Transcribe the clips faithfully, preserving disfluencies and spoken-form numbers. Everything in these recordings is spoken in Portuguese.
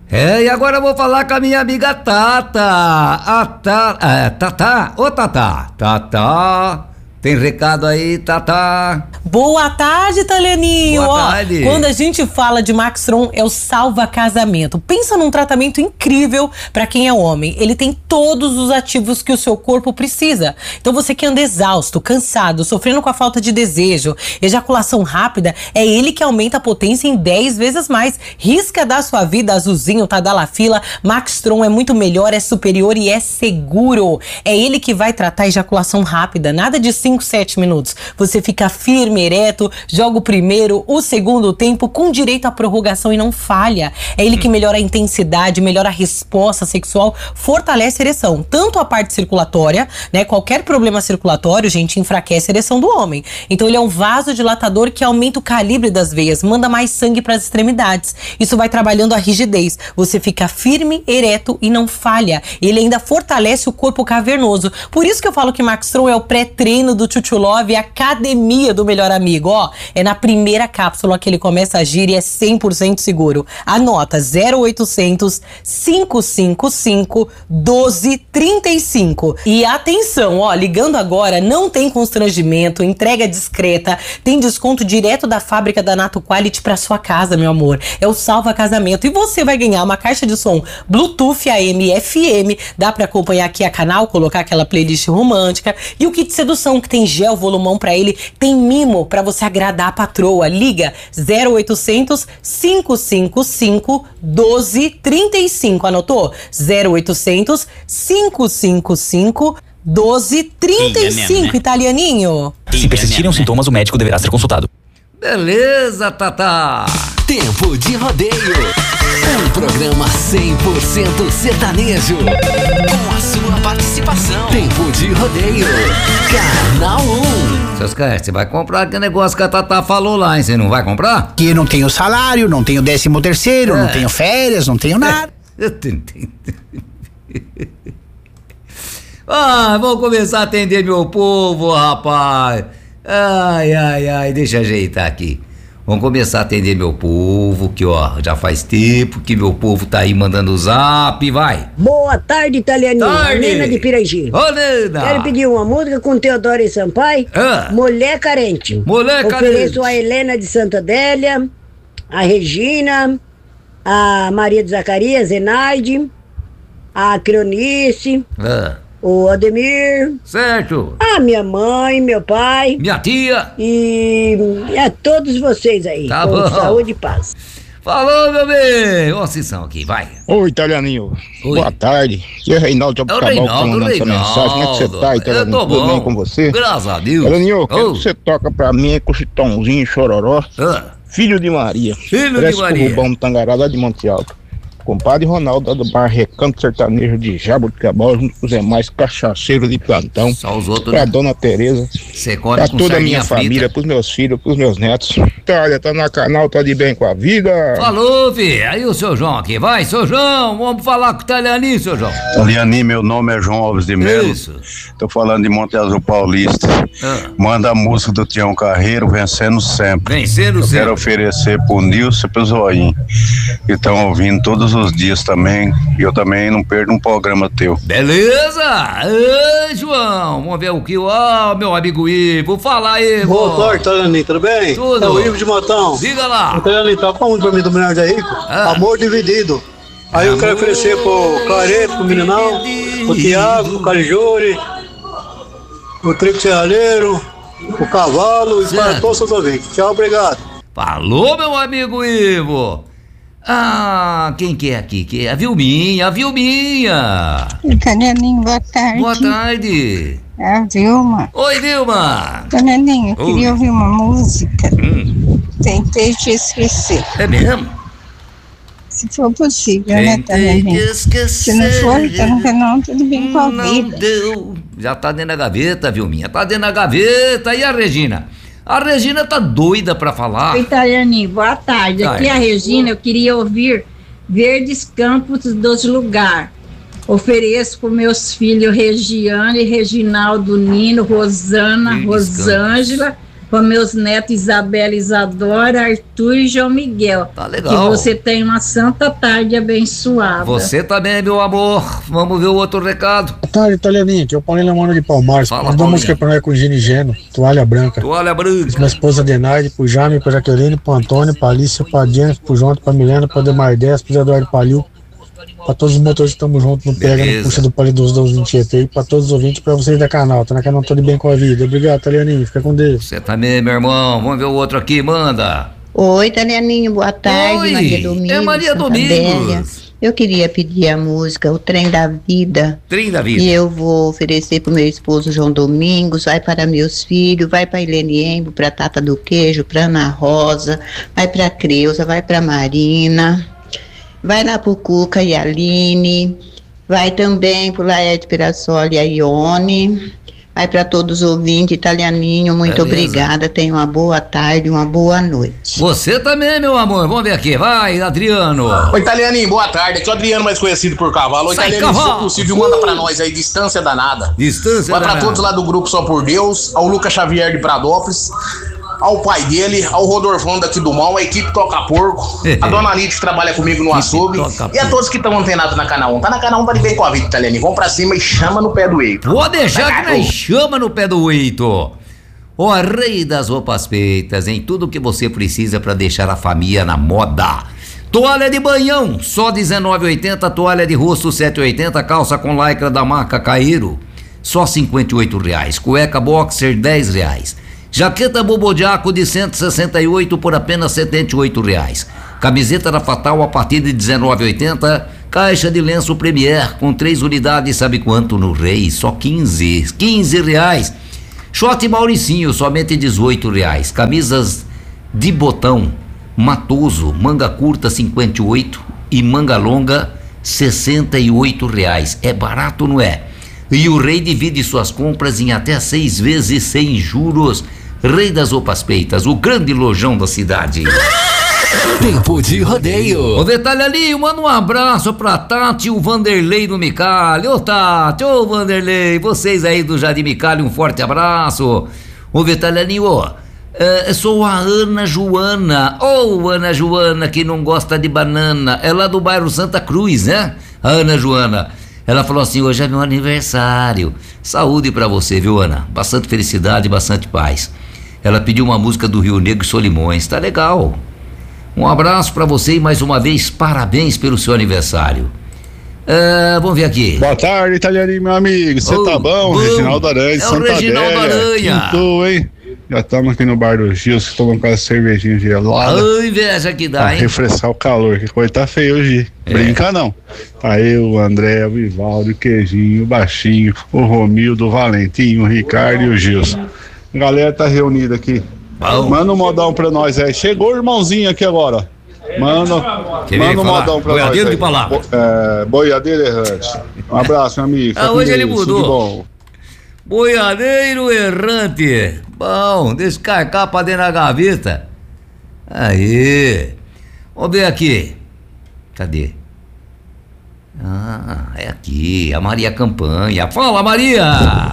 É, e agora eu vou falar com a minha amiga Tata. A Ta... É, Tata? Ô, Tata. Tata. Tem recado aí, Tata? Boa tarde, Talianinho. Boa Ó, tarde. quando a gente fala de Max Tron, é o salva casamento. Pensa num tratamento incrível pra quem é homem. Ele tem todos os ativos que o seu corpo precisa. Então você que anda exausto, cansado, sofrendo com a falta de desejo, ejaculação rápida, é ele que aumenta a potência em dez vezes mais. Risca da sua vida, azulzinho, Tadalafila. Max Tron é muito melhor, é superior e é seguro. É ele que vai tratar a ejaculação rápida. Nada de cinco, sete minutos. Você fica firme, ereto, joga o primeiro, o segundo tempo com direito à prorrogação e não falha. É ele que melhora a intensidade, melhora a resposta sexual, fortalece a ereção. Tanto a parte circulatória, né? Qualquer problema circulatório, gente, enfraquece a ereção do homem. Então ele é um vasodilatador que aumenta o calibre das veias, manda mais sangue para as extremidades. Isso vai trabalhando a rigidez. Você fica firme, ereto e não falha. Ele ainda fortalece o corpo cavernoso. Por isso que eu falo que Max Tron é o pré-treino do Chuchu Love e a academia do melhor amigo, ó, é na primeira cápsula que ele começa a agir e é cem por cento seguro. Anota zero oitocentos, cinco cinco cinco, doze trinta e cinco. E atenção, ó, ligando agora não tem constrangimento, entrega discreta, tem desconto direto da fábrica da Nato Quality pra sua casa, meu amor. É o salva casamento e você vai ganhar uma caixa de som Bluetooth A M e F M, dá pra acompanhar aqui a canal, colocar aquela playlist romântica e o kit sedução que tem gel, volumão pra ele, tem mimo pra você agradar a patroa. Liga zero oitocentos, cinco cinco cinco, doze trinta e cinco. Anotou? zero oitocentos, cinco cinco cinco, doze trinta e cinco, Italianinho. Se persistirem os sintomas, o médico deverá ser consultado. Beleza, Tata. Tempo de Rodeio. Um programa cem por cento sertanejo. Com a sua participação. Tempo de Rodeio. Canal um. Seus caras, você vai comprar aquele negócio que a Tata falou lá, hein? Você não vai comprar? Que eu não tenho salário, não tenho décimo terceiro, É. não tenho férias, não tenho nada. Ah, vou começar a atender meu povo, rapaz. Ai, ai, ai, deixa eu ajeitar aqui. Vamos começar a atender meu povo, que ó, já faz tempo que meu povo tá aí mandando o zap, vai. Boa tarde, Italianinho. Tarde. Nena de Pirangi. Ô, Nena. Quero pedir uma música com Teodoro e Sampaio. Ah. Mulher Carente. Mulher Ofereço Carente. a Helena de Santa Adélia, a Regina, a Maria de Zacarias, Zenaide, a Creonice, Ah, o Ademir, certo. a minha mãe, meu pai Minha tia. e a todos vocês aí. Tá com bom. saúde e paz. Falou, meu bem. Ó, Cissão aqui, vai. Oi, Italianinho. Oi. Boa tarde. Aqui é Reinaldo de É o Abacabal que tá Reinaldo, mandando essa mensagem. Como é que você tá, Eu Italianinho? tô Tudo bom. bem com você? Graças a Deus. Italianinho, eu quero Ô. que você toca pra mim com o Chitãozinho Chororó. Ah, Filho de Maria. Filho de Parece Maria. o Rubão do Tangará lá de Monte Alto. Compadre Ronaldo do Bar Recanto Sertanejo de Jabuticabal, junto com os demais cachaceiros de plantão. Só os outros, Pra né? Dona Tereza. Você come Pra com toda a sardinha minha frita. família, pros meus filhos, pros meus netos. Então, olha, tá na canal, tá de bem com a vida. Falou, fi. Aí o seu João aqui. Vai, seu João. Vamos falar com o Italianinho, seu João. Liani, meu nome é João Alves de Melo. Isso. Tô falando de Monte Azul Paulista. Ah. Manda a música do Tião Carreiro, Vencendo Sempre. Vencendo Eu quero sempre. oferecer pro Nilson e pro Zoinho, que estão ouvindo todos os dias também. E eu também não perdo um programa teu. Beleza? Ei, João. Vamos ver o que o ah, meu amigo Ivo. Fala aí, Ivo. Boa tarde, Italianinho, tudo bem? Tudo. É o Ivo de Matão. Diga lá. Italianinho, tá com pra mim do Milhão de Rico? Ah. Amor Dividido. Aí eu quero oferecer pro Clareto, pro Meninão, pro Tiago, pro Calijure, pro Trigo Serralheiro, pro Cavalo e Certo. para todos os ouvintes. Tchau, obrigado. Falou, meu amigo Ivo. Ah, quem que é aqui? Que é a Vilminha, a Vilminha. Italianinho, boa tarde. Boa tarde. É a Vilma. Oi, Vilma. Italianinho, eu Oi. queria ouvir uma música. Hum, Tentei te esquecer. é mesmo? Se for possível, né, Tentei te Italianinho? esquecer. Se não for, então não, tudo bem com a Não vida. deu. Já tá dentro da gaveta, Vilminha. Tá dentro da gaveta. E a Regina? A Regina tá doida pra falar. Italianinho, boa tarde. Aqui é a Regina, eu queria ouvir Verdes Campos dos Lugar. Ofereço para meus filhos Regiane, Reginaldo, Nino, Rosana, Verdes Rosângela, com meus netos Isabela, Isadora, Arthur e João Miguel. Tá legal. Que você tenha uma santa tarde abençoada. Você também, meu amor. Vamos ver o outro recado. Boa tarde, Italianinho. Aqui é o Paulinho Lamano de Palmares. Fala, Mandou uma Paulinho. música pra nós com Gino e Geno, Toalha Branca. Toalha Branca. Minha esposa Denaide, pro Jaime, pra Jaqueline, pro Antônio, pra Alicia, pra Jennifer, pro João, pra Milena, pra Demar dez, pro Eduardo Palil. Pra todos os motores que estamos juntos no Pega, Beleza. no Puxa do Palio dos doze vinte e pra todos os ouvintes, pra vocês da canal. Tá na canal Tudo Bem com a Vida. Obrigado, Italianinho. Fica com Deus. Você também, meu irmão. Vamos ver o outro aqui, manda. Oi, Italianinho, boa tarde. Oi, Maria Domingos. é Maria Santa Domingos. Adélia. Eu queria pedir a música O Trem da Vida. Trem da Vida. E eu vou oferecer pro meu esposo João Domingos, vai para meus filhos, vai para Helene Embo, pra Tata do Queijo, pra Ana Rosa, vai pra Creuza, vai pra Marina, vai lá pro Cuca e a Aline, vai também pro Laerte Pirassoli e a Ione, vai para todos os ouvintes, Italianinho, muito Beleza. obrigada, tenha uma boa tarde, uma boa noite. Você também, meu amor. Vamos ver aqui. Vai, Adriano. Oi, Italianinho, boa tarde. Aqui é o Adriano, mais conhecido por Cavalo. Oi, Sai, Italianinho, se Cavalo. for possível, manda pra nós aí, Distância Danada. Distância Vai pra danada. todos lá do grupo Só por Deus, ao Lucas Xavier de Pradópolis, ao pai dele, ao Rodorvão daqui do Mal, a equipe Toca Porco, a dona Lite que trabalha comigo no açougue Toca e a todos que estão antenados na canal um. Tá na canal um, tá de bem com a vida, Italianinho. Vamos pra cima e chama no pé do eito. Vou deixar que Vai, nós chama no pé do oito. O rei das roupas feitas, em tudo que você precisa para deixar a família na moda. Toalha de banhão, só dezenove reais e oitenta centavos. Toalha de rosto, sete reais e oitenta centavos. Calça com lycra da marca Cairo, só cinquenta e oito reais. Cueca boxer, dez reais. Jaqueta Bobodiaco de cento e sessenta e oito por apenas setenta e oito reais. Camiseta da Fatal a partir de dezenove reais e oitenta centavos. Caixa de lenço Premier com três unidades, sabe quanto no Rei? Só quinze, quinze reais. Short Mauricinho, somente dezoito reais. Camisas de botão Matoso, manga curta cinquenta e oito e manga longa sessenta e oito reais. É barato, não é? E o Rei divide suas compras em até seis vezes sem juros. Rei das roupas feitas, o grande lojão da cidade. Tempo de rodeio. Ô detalhe ali, manda um abraço pra Tati e o Vanderlei do Micali. Ô Tati, ô Vanderlei, vocês aí do Jardim Micali, um forte abraço. Ô detalhe ali, ó, é, sou a Ana Joana. Ô Ana Joana, que não gosta de banana, é lá do bairro Santa Cruz, né? A Ana Joana. Ela falou assim, hoje é meu aniversário. Saúde pra você, viu, Ana? Bastante felicidade, bastante paz. Ela pediu uma música do Rio Negro e Solimões, tá legal. Um abraço pra você e mais uma vez, parabéns pelo seu aniversário. É, vamos ver aqui. Boa tarde, Italianinho, meu amigo. Você Oh, tá bom? bom. Reginaldo Aranha, de É o Santa Reginaldo Adélia. Aranha. Quintou, hein? Já estamos aqui no bar do Gilson, tomando aquela cervejinha gelada. A inveja que dá, Pra hein? refrescar o calor, que coisa tá feia hoje. É. Brinca não. Tá eu, o André, o Ivaldo, o Queijinho, o Baixinho, o Romildo, o Valentinho, o Ricardo e o Gilson. A galera tá reunida aqui. Bom. Manda um modão pra nós aí. Chegou o irmãozinho aqui agora. Manda, Quer manda um falar? modão pra Boiadeiro nós aí. de palavra. Bo, é, boiadeiro errante. Um abraço, meu amigo. Ah, Fica com hoje ele Deus, mudou. tudo bom. Boiadeiro errante. Bom, descarcar pra dentro da gaveta. Aí. Vamos ver aqui. Cadê? Ah, é aqui. A Maria Campanha. Fala, Maria!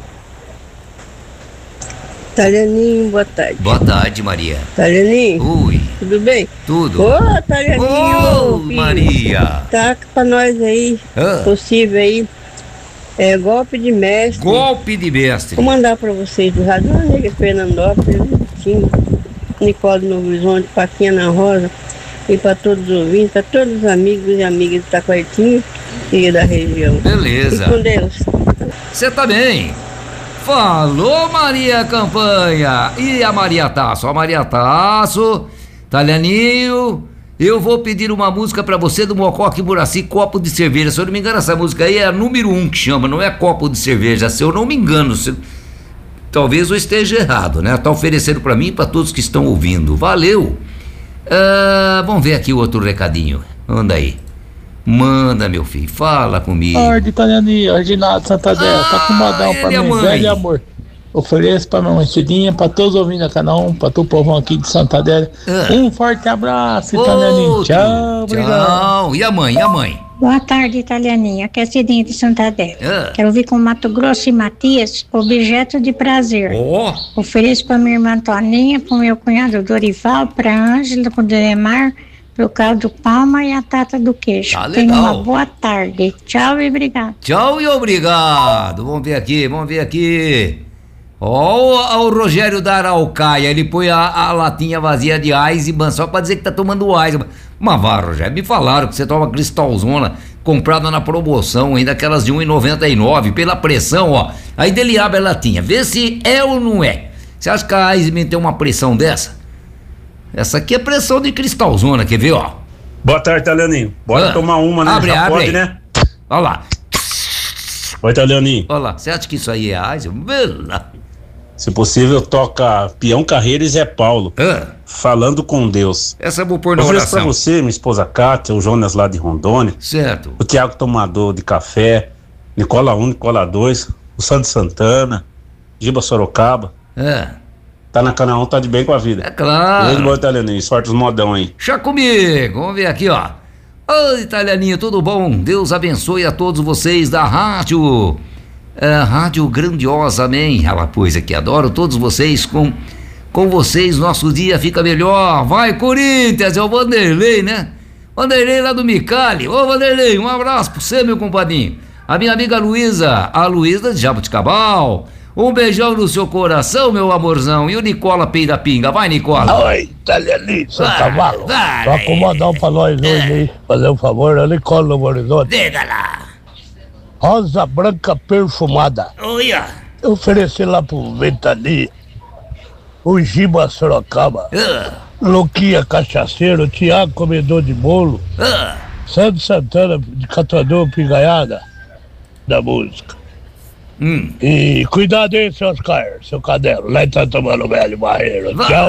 Italianinho, boa tarde. Boa tarde, Maria. Italianinho, Ui, tudo bem? tudo. Ô, Italianinho, Ô, filho, Maria. taca pra nós aí, Ah. possível aí, é, golpe de mestre. Golpe de mestre. Vou mandar pra vocês do Rádio Negra, Fernandópolis, Tim, Nicole Novo Horizonte, Paquinha na Rosa, e pra todos os ouvintes, pra todos os amigos e amigas de Taquaritinho e da região. Beleza. E com Deus. Você tá bem? Falou, Maria Campanha. E a Maria Tasso? A Maria Tasso, Italianinho, eu vou pedir uma música pra você do Mocoque Buraci, Copo de Cerveja. Se eu não me engano, essa música aí é a número um que chama, não é Copo de Cerveja. Se eu não me engano, se... talvez eu esteja errado, né? Tá oferecendo pra mim e pra todos que estão ouvindo. Valeu. Ah, vamos ver aqui o outro recadinho. Manda aí. Manda, meu filho, fala comigo. Tarde, Italianinho, Reginaldo Santa Adélia, tá com modão pra ele é mim, mãe. velho amor. Ofereço pra minha manchidinha, pra todos ouvindo a canal um, pra todo o povão aqui de Santa Adélia. Ah. Um forte abraço, Outro. Italianinho. Tchau, obrigado. Tchau. E a mãe, e a mãe? Boa tarde, Italianinha. Aqui é Cidinha de Santa Adélia. Ah. Quero ouvir com Mato Grosso e Matias, Objeto de Prazer. Oh. Ofereço para minha irmã Toninha, para o meu cunhado Dorival, para a Ângela, para o Demar, para o Caldo Palma e a Tata do Queijo. Tá Tenha legal. uma boa tarde. Tchau e obrigado. Tchau e obrigado. Vamos ver aqui, vamos ver aqui. Ó, o Rogério da Araucaia, ele põe a, a latinha vazia de Eisenbahn só pra dizer que tá tomando Eisenbahn. Mas vá, Rogério, me falaram que você toma Cristalzona comprada na promoção, ainda aquelas de um real e noventa e nove, pela pressão, ó. Aí dele abre a latinha, vê se é ou não é. Você acha que a Eisenbahn tem uma pressão dessa? Essa aqui é pressão de Cristalzona, quer ver, ó? Boa tarde, Italianinho. Bora Ah, tomar uma, né? abre, Já abre pode, aí. né? Olha lá. Oi, Italianinho. Olha lá, você acha que isso aí é Eisenbahn? Bela. Se possível, toca Peão Carreira e Zé Paulo. Ah. Falando com Deus. Essa eu vou pôr na Eu ofereço pra oração. você, minha esposa Kátia, o Jonas lá de Rondônia. Certo. O Tiago Tomador de Café, Nicola um, Nicola dois, o Santo Santana, Giba Sorocaba. É. Tá na Canaã, tá de bem com a vida. É claro. Grande bom, Italianinho. Sorte os modão aí. Chá comigo, vamos ver aqui, ó. Oi, Italianinho, tudo bom? Deus abençoe a todos vocês da rádio. É, rádio grandiosa, amém. Ela pôs aqui, adoro todos vocês. Com, com vocês, nosso dia fica melhor. Vai, Corinthians, é o Vanderlei, né? Vanderlei lá do Micali. Ô, Vanderlei, um abraço pra você, meu compadinho. A minha amiga Luísa, a Luísa de Jabuticabal. Um beijão no seu coração, meu amorzão. E o Nicola Peida Pinga. Vai, Nicola. Oi, Italianinho, seu Vai, cavalo. vai. Só acomodar um pra nós hoje aí. Fazer um favor, a Nicola no horizonte. Diga lá. Rosa branca perfumada. Olha. Eu ofereci lá pro Ventania. O Giba Sorocaba. Ah. Louquinha Cachaceiro, Tiago Comedor de Bolo. Ah. Santo Santana de Catador Pingaiada. Da música. Hum. E cuidado aí, seu Oscar, seu cadelo. Lá tá tomando velho barreiro. Vai. Tchau.